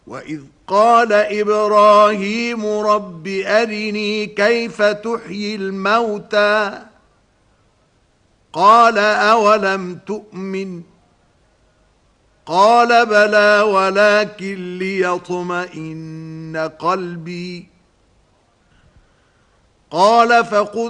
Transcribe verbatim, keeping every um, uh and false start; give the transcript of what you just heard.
وإذ قال إبراهيم رب أرني كيف تحيي الموتى قال أولم تؤمن قال بلى ولكن ليطمئن قلبي قال فخذ